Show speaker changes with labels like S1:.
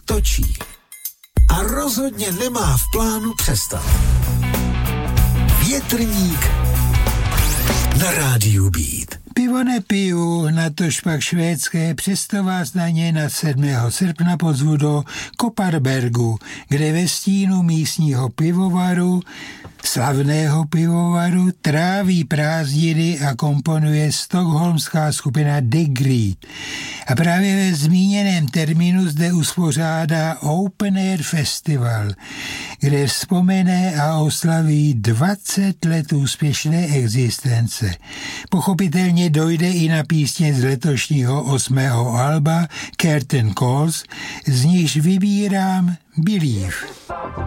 S1: točí. A rozhodně nemá v plánu přestat. Větrník na rádiu Beat.
S2: Pivo nepiju, natož pak švédské, přesto vás na ně na 7. srpna pozvu do Kopparbergu, kde ve stínu místního pivovaru, slavného pivovaru, tráví prázdniny a komponuje stockholmská skupina The Great. A právě ve zmíněném termínu zde uspořádá Open Air Festival, kde vzpomene a oslaví 20 let úspěšné existence. Pochopitelně dojde i na písně z letošního 8. alba Curtain Calls, z nichž vybírám Believe.